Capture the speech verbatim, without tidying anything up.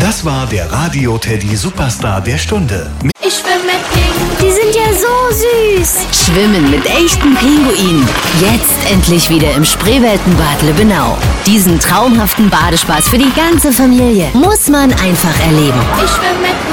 Das war der Radio Teddy Superstar der Stunde. Ich schwimme mit Pinguinen. Die sind ja so süß. Schwimmen mit echten Pinguinen. Jetzt endlich wieder im Spreeweltenbad Lübbenau. Diesen traumhaften Badespaß für die ganze Familie muss man einfach erleben. Ich schwimme mit